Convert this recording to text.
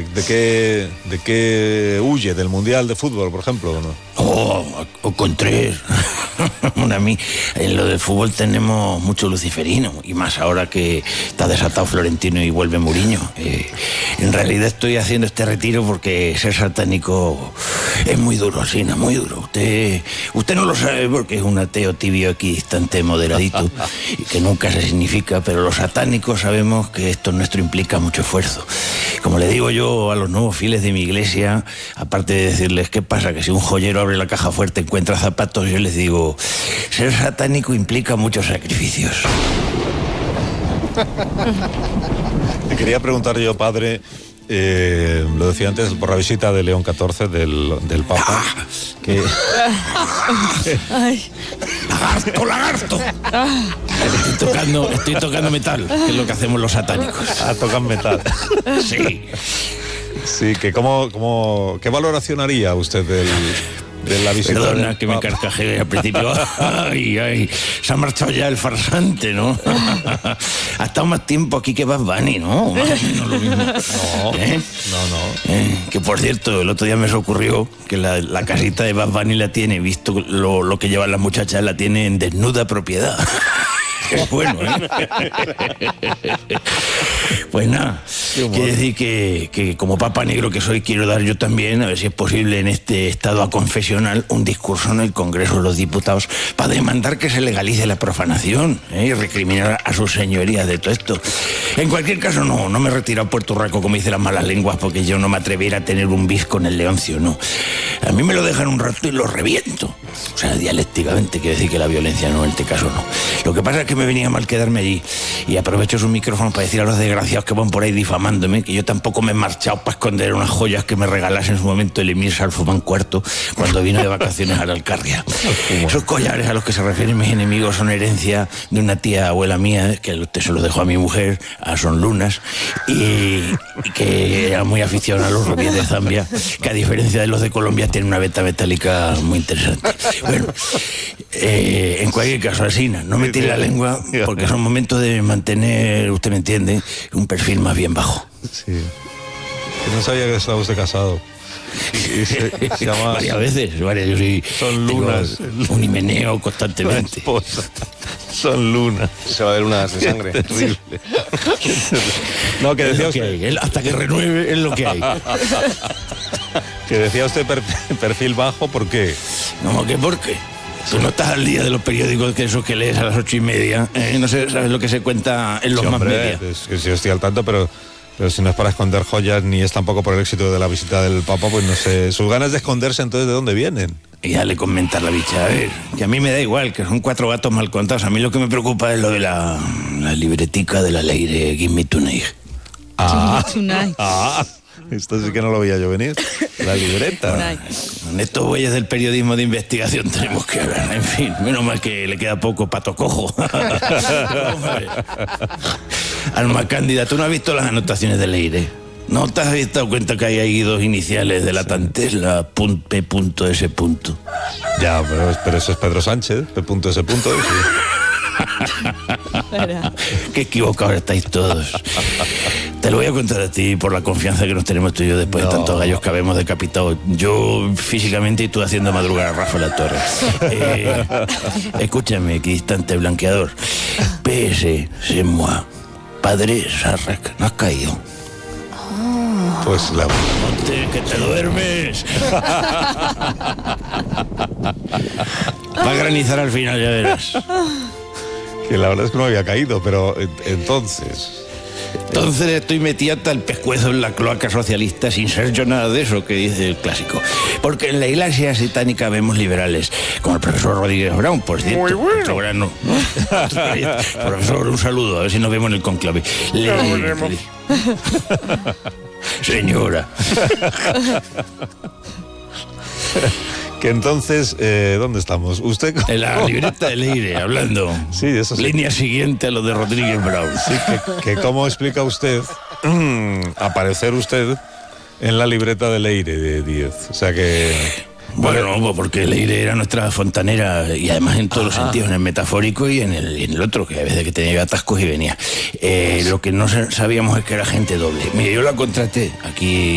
de qué huye? ¿Del Mundial de Fútbol, por ejemplo, o no? O con 3. Bueno, a mí en lo del fútbol tenemos mucho luciferino, y más ahora que está desatado Florentino y vuelve Mourinho. En realidad estoy haciendo este retiro porque ser satánico es muy duro, Sina, muy duro. Usted no lo sabe porque es un ateo tibio, equidistante, moderadito, y que nunca se significa, pero los satánicos sabemos que esto nuestro implica mucho esfuerzo. Como le digo yo a los nuevos fieles de mi iglesia, aparte de decirles qué pasa, que si un joyero abre la caja fuerte encuentra zapatos, yo les digo, ser satánico implica muchos sacrificios. Le quería preguntar yo, padre, lo decía antes, por la visita de León XIV, del Papa, que... Ay. ¡Lagarto! Estoy tocando metal, que es lo que hacemos los satánicos. Tocan metal. Sí. Sí, que ¿qué valoración haría usted de la visita? Perdona que me carcajee al principio. Ay, se ha marchado ya el farsante, ¿no? Ha estado más tiempo aquí que Bad Bunny, ¿no? Más o menos lo mismo. No. Que por cierto, el otro día me se ocurrió que la casita de Bad Bunny la tiene, visto lo que llevan las muchachas, la tiene en desnuda propiedad. Es bueno, Pues nada, quiero decir que como Papa Negro que soy, quiero dar yo también, a ver si es posible en este estado aconfesional, un discurso en el Congreso de los Diputados para demandar que se legalice la profanación, y recriminar a sus señorías de todo esto. En cualquier caso, no me he retirado a Puerto Rico, como dicen las malas lenguas, porque yo no me atreviera a tener un bis con el Leoncio, no. A mí me lo dejan un rato y lo reviento. O sea, dialécticamente, quiero decir que la violencia no, en este caso no. Lo que pasa es que me venía mal quedarme allí, y aprovecho su micrófono para decir a los desgraciados que van por ahí difamándome que yo tampoco me he marchado para esconder unas joyas que me regalase en su momento el emir Salfumán IV cuando vino de vacaciones a la Alcarria. Esos collares a los que se refieren mis enemigos son herencia de una tía abuela mía, que usted se lo dejó a mi mujer, a Son Lunas, y que era muy aficionada a los rubíes de Zambia, que a diferencia de los de Colombia tiene una veta metálica muy interesante. Bueno, en cualquier caso, Alsina, no me tire la lengua, porque son momentos de mantener, usted me entiende, un perfil más bien bajo. Sí. Que no sabía que estaba usted casado. Y se llama... varias. Yo sí. Son lunas. Un himeneo constantemente. Son lunas. Se va a ver unas de sangre. Terrible. No, que decía usted... hasta que renueve es lo que hay. Que decía usted perfil bajo, ¿por qué? No, ¿qué por qué? Tú no estás al día de los periódicos que esos que lees a las 8:30. No sé, sabes lo que se cuenta en los más media. Es que sí estoy al tanto, pero si no es para esconder joyas, ni es tampoco por el éxito de la visita del Papa, pues no sé. Sus ganas de esconderse, entonces, ¿de dónde vienen? Y ya le comentar la bicha, a ver, que a mí me da igual, que son 4 gatos mal contados. A mí lo que me preocupa es lo de la libretica de la ley de Give Me Tonight. Esto sí que no lo veía yo venir. La libreta. Con estos bueyes del periodismo de investigación tenemos que hablar. En fin, menos mal que le queda poco pato cojo. Alma Cándida, ¿tú no has visto las anotaciones de Leire? ¿No te has dado cuenta que hay ahí 2 iniciales de la Tantesla, P.S. Ya, pero eso es Pedro Sánchez, P.S. Qué equivocados estáis todos. Te lo voy a contar a ti por la confianza que nos tenemos tú y yo después de tantos gallos que habemos decapitado. Yo físicamente y tú haciendo madrugar a Rafa La Torre. Escúchame, equidistante blanqueador. PS, c'est moi. Padre Sarrac, ¿no has caído? Pues la... Ponte, que te duermes. Va a granizar al final, ya verás. Que la verdad es que no había caído, pero entonces estoy metido hasta el pescuezo en la cloaca socialista sin ser yo nada de eso que dice el clásico. Porque en la iglesia satánica vemos liberales, como el profesor Rodríguez Brown, por cierto. Muy bueno. Grano. Profesor, un saludo, a ver si nos vemos en el conclave. Señora. Que entonces, ¿dónde estamos? ¿Usted? En la libreta de Leire, hablando. Sí, eso sí. Línea siguiente a lo de Rodríguez Brown. Sí, que ¿cómo explica usted aparecer usted en la libreta de Leire de 10? O sea que... Bueno, porque Leire era nuestra fontanera, y además en todos los sentidos, en el metafórico y en el otro, que a veces que tenía atascos y venía. Lo que no sabíamos es que era gente doble. Mire, yo la contraté aquí